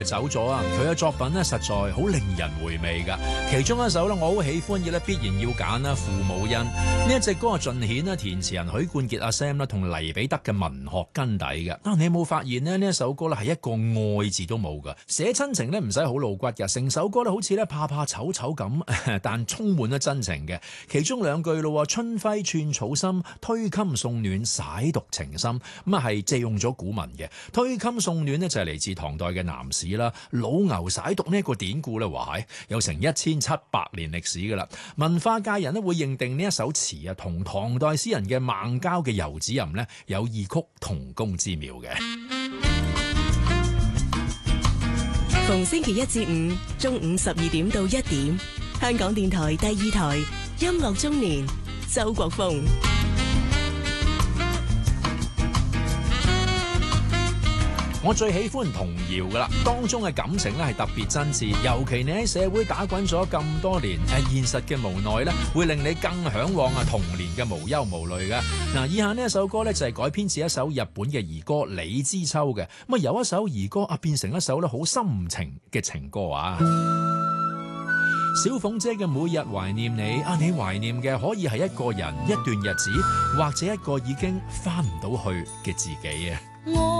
走咗啊！佢嘅作品咧實在好令人回味噶。其中一首咧我好喜歡嘅咧，必然要揀啦《父母恩》呢一隻歌啊，盡顯啦填詞人許冠傑阿 Sam 啦同黎彼得嘅文學根底嘅。你有冇發現呢？呢一首歌咧係一個愛字都冇噶，寫親情咧唔使好露骨嘅，成首歌咧好似咧怕怕醜醜咁，但充滿咗真情嘅。其中兩句咯，春暉寸草心，推襟送暖，舐犢情深，咁啊係借用咗古文嘅。推襟送暖呢，就係嚟自唐代嘅南史啦，老牛舐犢呢一個典故咧，話係有成1700年歷史噶啦。文化界人咧會認定呢一首詞啊，同唐代詩人嘅孟郊嘅《遊子吟》呢有異曲同工之妙嘅。 逢星期一至五中午12點到1點，香港電台第2台音樂中年，周國峰。 我最喜歡童謠噶啦，當中嘅感情咧係特別真摯，尤其你喺社會打滾咗咁多年，現實嘅無奈咧會令你更向往童年嘅無憂無慮嘅。嗱，以下呢一首歌咧就係改編自一首日本嘅兒歌《李之秋》嘅，咁啊由一首兒歌變成一首咧好深情嘅情歌啊。小鳳姐嘅每日懷念你，你懷念嘅可以係一個人、一段日子，或者一個已經翻唔到去嘅自己啊。